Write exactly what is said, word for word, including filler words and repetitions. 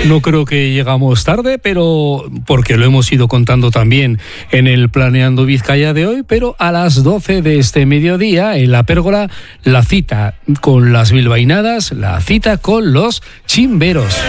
No creo que llegamos tarde, pero porque lo hemos ido contando también en el Planeando Vizcaya de hoy, pero a las doce de este mediodía en la Pérgola, la cita con las bilbainadas, la cita con los chimberos.